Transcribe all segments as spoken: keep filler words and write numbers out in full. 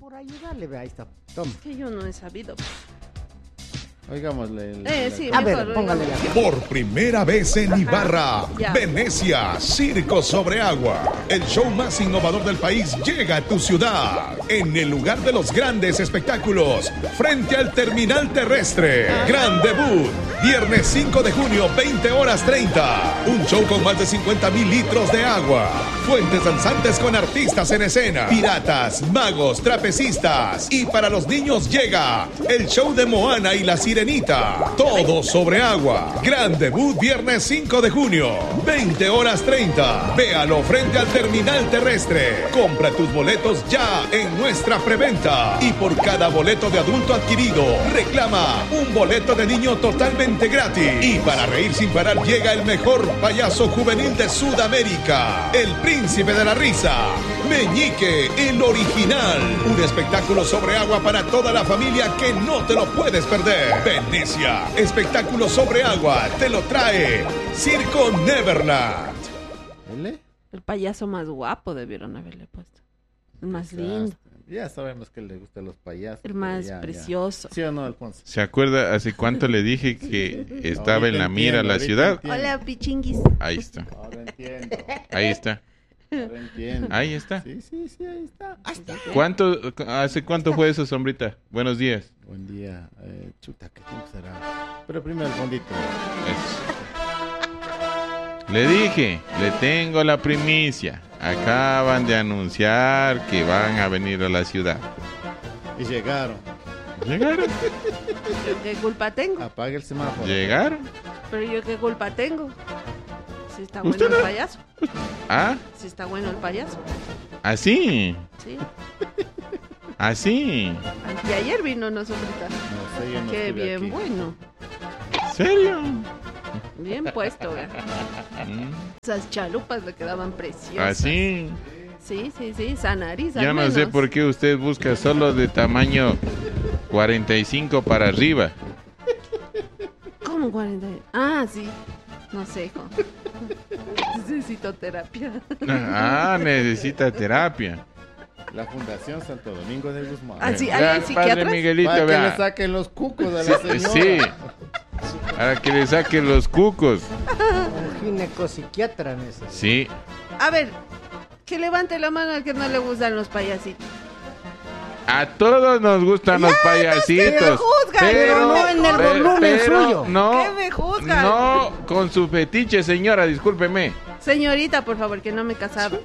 por ayudarle, ve, ahí está. Toma. Es que yo no he sabido. Oigámosle. El, Eh, sí, A mejor, ver, póngale la. Por primera vez en Ibarra, Ya. Venecia, Circo sobre Agua. El show más innovador del país llega a tu ciudad. En el lugar de los grandes espectáculos, frente al terminal terrestre. Gran debut. Viernes cinco de junio, veinte horas treinta. Un show con más de cincuenta mil litros de agua. Fuentes danzantes con artistas en escena. Piratas, magos, trapecistas. Y para los niños llega el show de Moana y la Sirenita. Todo sobre agua. Gran debut viernes cinco de junio, veinte horas treinta. Véalo frente al terminal terrestre. Compra tus boletos ya en nuestra preventa. Y por cada boleto de adulto adquirido, reclama un boleto de niño totalmente gratis. Y para reír sin parar llega el mejor payaso juvenil de Sudamérica, el príncipe de la risa, Meñique, el original. Un espectáculo sobre agua para toda la familia que no te lo puedes perder. Venecia, espectáculo sobre agua, te lo trae Circo Neverland. ¿Ele? El payaso más guapo debieron haberle puesto. El más lindo. Ya sabemos que le gustan los payasos. El más ya, precioso. Ya. ¿Sí o no, Alfonso? ¿Se acuerda hace cuánto le dije que estaba Ahorita en la mira entiendo, la ahorita ciudad? entiendo. Hola, pichinguis. Ahí está. Ahora entiendo. Ahí está. Ahora entiendo. Ahí está. Sí, sí, sí, ahí está. Ahí está. ¿Cuánto, ¿Hace cuánto fue eso, sombrita? Buenos días. Buen día. Eh, chuta, ¿qué tiempo será? Pero primero el fondito. Eso. Le dije, le tengo la primicia. Acaban de anunciar que van a venir a la ciudad. Y llegaron. ¿Llegaron? ¿Yo qué culpa tengo? Apague el semáforo. ¿Llegaron? Pero yo qué culpa tengo. Si está bueno ¿Usted el no? payaso. ¿Ah? Si está bueno el payaso. ¿Así? Sí. ¿Así? Y ayer vino una sombrita. No sé, yo no Qué estuve bien aquí. bueno. ¿Serio? Bien puesto, vea. Mm. Esas chalupas le quedaban preciosas. ¿Así? Sí, sí, sí, esa nariz. Yo al no sé menos. por qué usted busca solo de tamaño cuarenta y cinco para arriba. ¿Cómo cuarenta? Ah, sí. No sé, hijo. Necesito terapia. Ah, necesita terapia. La Fundación Santo Domingo de Guzmán. Ah, sí, Vea, ¿hay Padre psiquiatras? Miguelito, Para que vea. le saquen los cucos a la señora. Sí, para que le saquen los cucos. Un ginecopsiquiatra necesita. Sí. A ver, que levante la mano al que no le gustan los payasitos. A todos nos gustan los payasitos. que me juzgan, pero no en el pe- volumen pero suyo. No, ¿Qué me juzgan? no con su fetiche, señora, discúlpeme. Señorita, por favor, que no me he casado.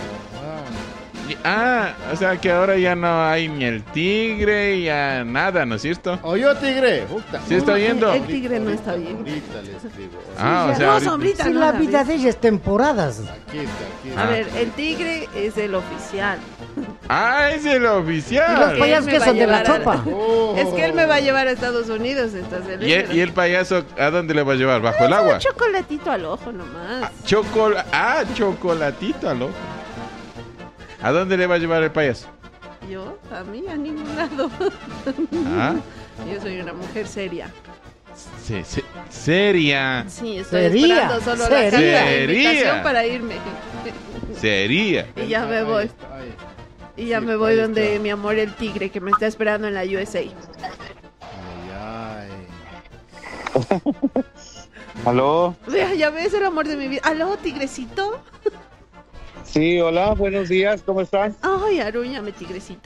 Ah, o sea que ahora ya no hay ni el tigre, ya nada, ¿no es cierto? ¿Oyó, tigre? Puta. ¿Sí está oyendo? El tigre no está bien. Ahorita le escribo. Ah, o sea, No, ahorita- sombrita, Si no la la vida ves. de ella es temporadas. Aquí está, aquí está. A Ah. ver, el tigre es el oficial. Ah, es el Y los oficial. payasos me que va son a de la llevar a- tropa. Oh. Es que él me va a llevar a Estados Unidos, entonces. él ¿Y es el, y el payaso a dónde le va a llevar? ¿Bajo el agua? Un chocolatito al ojo nomás. Chocol ah, chocolatito al ojo. ¿A dónde le va a llevar el payaso? Yo, a mí, a ningún lado. Ah, Yo soy una mujer seria. sí, sí, seria. Sí, estoy Sería, esperando solo sería. la carta de Sería. invitación para irme. Sería. Y ya me Ahí voy. está, ahí. Y ya Sí, me voy ahí donde está. mi amor el tigre que me está esperando en la U S A. Ay, ay. ¿Aló? Vea, ya ves el amor de mi vida. ¿Aló, tigrecito? Sí, hola, buenos días, ¿cómo están? Ay, arúñame, tigrecito.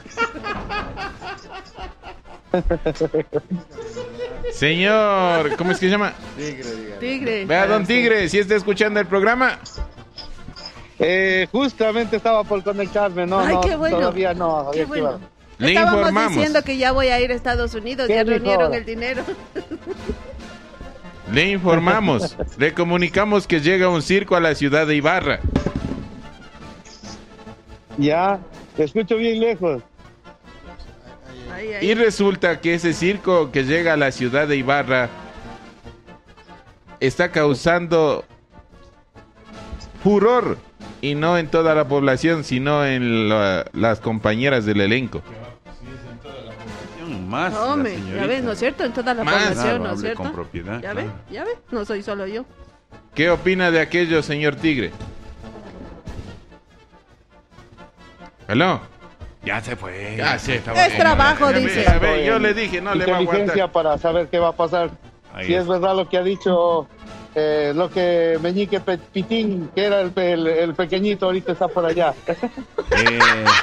Señor, ¿cómo es que se llama? Tigre, diga. Tigre. Vea, don Tigre, si está escuchando el programa. Eh, justamente estaba por conectarme, no, Ay, no, qué bueno. todavía no. Qué había que bueno. ver. Le Estábamos informamos. diciendo que ya voy a ir a Estados Unidos. ¿Qué Ya dijo? reunieron el dinero. Le informamos. Le comunicamos que llega un circo a la ciudad de Ibarra. Ya, te escucho bien lejos. Ay, ay. Y resulta que ese circo que llega a la ciudad de Ibarra está causando furor. Y no en toda la población, sino en la- las compañeras del elenco. Más, No, la hombre, señorita. ya ves, ¿no es cierto? En toda la Más. población, Claro, ¿no es hable cierto? con propiedad, Ya ves, claro. ya ves, no soy solo yo. ¿Qué opina de aquello, señor Tigre? ¿Aló? Ya se fue. Ya se estaba Es bien. trabajo, A ver, dice. a ver, yo le dije, no le va a Inteligencia aguantar. para saber qué va a pasar. Ahí Si es. es verdad lo que ha dicho, eh, lo que Meñique Pe- Pitín, que era el, pe- el- el pequeñito, ahorita está por allá. Eh,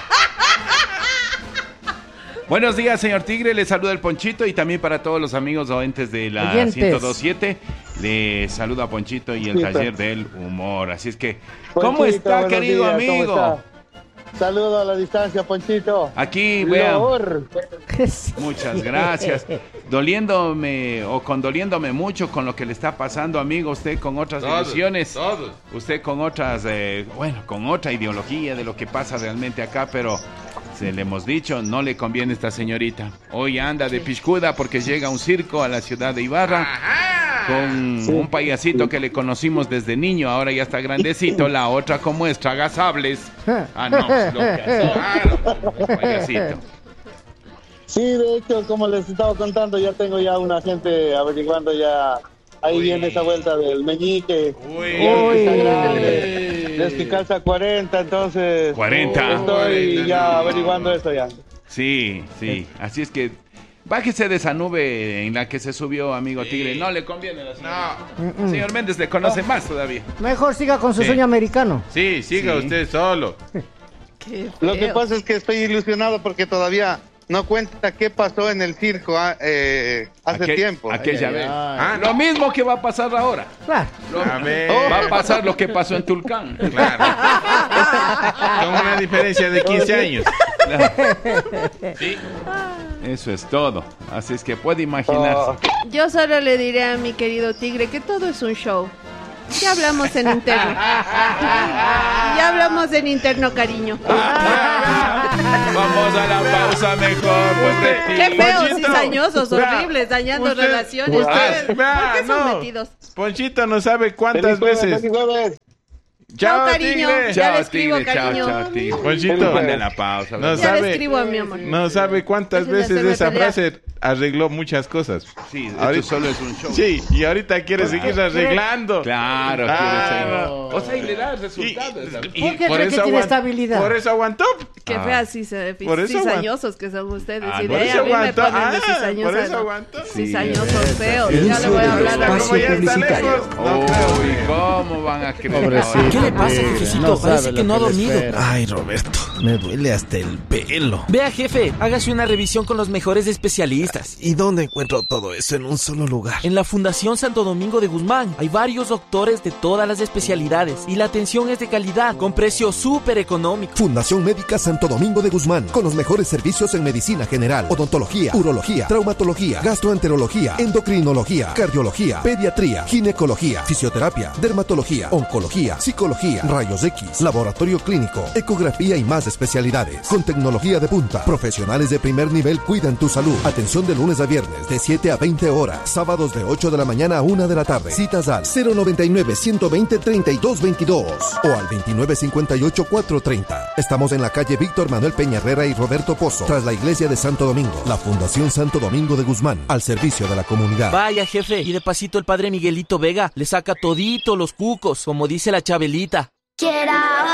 Buenos días, señor Tigre. Le saluda el Ponchito y también para todos los amigos oyentes de la Oyentes. ciento dos punto siete. Le saluda Ponchito y el Sí, taller pues. del humor. Así es que, ¿cómo Ponchito, está, buenos querido días, ¿cómo amigo? está? Saludo a la distancia, Ponchito. Aquí, vean. Lor. Muchas gracias. Doliéndome o condoliéndome mucho con lo que le está pasando, amigo, usted con otras Todos, ilusiones. todos. Usted con otras, eh, bueno, con otra ideología de lo que pasa realmente acá, pero se le hemos dicho, no le conviene esta señorita. Hoy anda de piscuda porque llega a un circo a la ciudad de Ibarra con un payasito que le conocimos desde niño, ahora ya está grandecito. La otra como es, traga sables. Ah, no, lo que hace, claro, payasito. Sí, de hecho, como les estaba contando, ya tengo ya una gente averiguando ya. Ahí Uy. viene esa vuelta del Meñique. Uy. Ya Uy. está grande, es que calza cuarenta, entonces cuarenta. estoy Uy, ya no. averiguando eso ya. Sí, sí, así es que bájese de esa nube en la que se subió, amigo Sí. Tigre. No le conviene a la señora. No. Señor Méndez le conoce más todavía. Mejor siga con su Sí. sueño americano. Sí, siga Sí. usted solo. Qué Lo que feo. pasa es que estoy ilusionado porque todavía no cuenta qué pasó en el circo ah, eh, hace Aquel- tiempo. Aquella Ay, vez. ay, Ah, Lo mismo que va a pasar ahora. Claro. Lo- A ver. Va a pasar lo que pasó en Tulcán. Claro. Con una diferencia de quince años. Sí. Eso es todo. Así es que puede imaginarse. Oh, Yo solo le diré a mi querido Tigre que todo es un show. Ya hablamos en interno. Ya hablamos en interno, cariño. Vamos a la pausa mejor, pobre Qué Tigre. feos, Ponchito. cizañosos, Vea, horribles, dañando usted- relaciones. usted- ¿Ustedes vea, ¿Por qué son no. metidos? Ponchito no sabe cuántas feliz jueves, veces. feliz jueves. Chao, cariño. Tigre. Ya le Chao, escribo, Tigre. Chao, cariño. chao, Tigre. Ponchito. Mande la pausa. No Ya sabe. le escribo a mi amor. No sabe cuántas Dejen de veces hacerme esa pelear. frase arregló muchas cosas. Sí, esto Ahorita- solo es un show. Sí, y ahorita quiere seguir arreglando. Claro, Ah, quiere ser. no. O sea, y le da Y, resultados. ¿sabes? y ¿Por qué por cree que eso tiene aguant- estabilidad? Por eso aguantó. Qué Ah. feas ciza- Por eso cizañosos que son ustedes. Ah, Y por de ahí eso a mí me aguantó. ponen de Ah, cizañosa, por eso ¿no? aguantó. Cizañosos feos. El Ya le voy a inicio hablar del a Como espacio ya está publicitario. lejos, no creo. Uy, ¿cómo van a creer Pobrecito. ahora? ¿Qué le pasa, jefecito? No Parece sabe que lo no ha le dormido. espera. Ay, Roberto, me duele hasta el pelo. Vea, jefe, hágase una revisión con los mejores especialistas. ¿Y dónde encuentro todo eso en un solo lugar? En la Fundación Santo Domingo de Guzmán. Hay varios doctores de todas las especialidades y la atención es de calidad, con precio súper económico. Fundación Médica Santo Domingo de Guzmán, con los mejores servicios en medicina general, odontología, urología, traumatología, gastroenterología, endocrinología, cardiología, pediatría, ginecología, fisioterapia, dermatología, oncología, psicología, rayos X, laboratorio clínico, ecografía y más especialidades. Con tecnología de punta, profesionales de primer nivel cuidan tu salud. Atención de lunes a viernes de siete a veinte horas, sábados de ocho de la mañana a una de la tarde. Citas al cero noventa y nueve, ciento veinte, treinta y dos veintidós o al veintinueve cincuenta y ocho, cuatrocientos treinta. Estamos en la calle Víctor Manuel Peña Herrera y Roberto Pozo, tras la iglesia de Santo Domingo. La Fundación Santo Domingo de Guzmán, al servicio de la comunidad. Vaya, jefe, y de pasito el padre Miguelito Vega le saca todito los cucos, como dice la Chabelita. Quiero